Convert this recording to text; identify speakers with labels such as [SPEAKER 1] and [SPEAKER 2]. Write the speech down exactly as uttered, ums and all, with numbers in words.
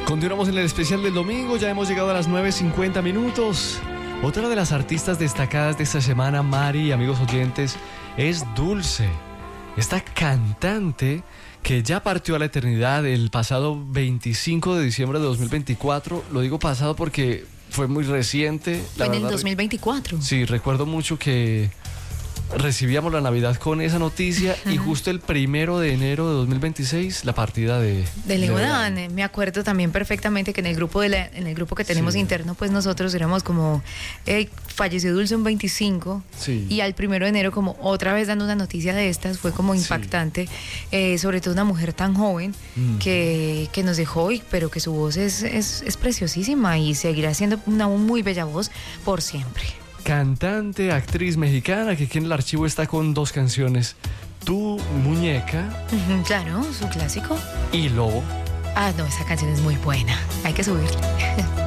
[SPEAKER 1] Continuamos en el especial del domingo, ya hemos llegado a las nueve cincuenta minutos. Otra de las artistas destacadas de esta semana, Mari, amigos oyentes, es Dulce. Esta cantante que ya partió a la eternidad el pasado veinticinco de diciembre de dos mil veinticuatro. Lo digo pasado porque fue muy reciente.
[SPEAKER 2] Fue en el dos mil veinticuatro.
[SPEAKER 1] Sí, recuerdo mucho que recibíamos la Navidad con esa noticia. Ajá. Y justo el primero de enero de dos mil veintiséis la partida de
[SPEAKER 2] de Leodán. De me acuerdo también perfectamente que en el grupo de la, en el grupo que tenemos sí. interno, pues nosotros éramos como eh, falleció Dulce un veinticinco
[SPEAKER 1] sí.
[SPEAKER 2] y al primero de enero como otra vez dando una noticia de estas fue como impactante, sí. eh, sobre todo una mujer tan joven mm. que, que nos dejó, y, pero que su voz es, es, es preciosísima y seguirá siendo una muy bella voz por siempre.
[SPEAKER 1] Cantante, actriz mexicana que aquí en el archivo está con dos canciones, Tu Muñeca.
[SPEAKER 2] Uh-huh, claro, su clásico.
[SPEAKER 1] Y Lobo.
[SPEAKER 2] Ah, no, esa canción es muy buena, hay que subirla.